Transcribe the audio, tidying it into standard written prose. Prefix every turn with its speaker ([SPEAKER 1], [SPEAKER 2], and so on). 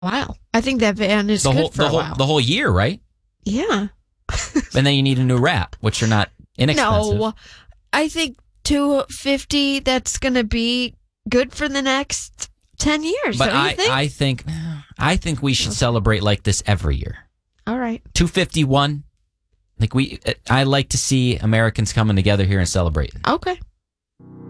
[SPEAKER 1] Wow. I think that van is good for a while.
[SPEAKER 2] The whole year, right?
[SPEAKER 1] Yeah.
[SPEAKER 2] And then you need a new wrap, which are not inexpensive.
[SPEAKER 1] No, I think 250. That's going to be good for the next 10 years.
[SPEAKER 2] But
[SPEAKER 1] don't you think?
[SPEAKER 2] I think we should celebrate like this every year.
[SPEAKER 1] All right.
[SPEAKER 2] 251. I like to see Americans coming together here and celebrating.
[SPEAKER 1] Okay.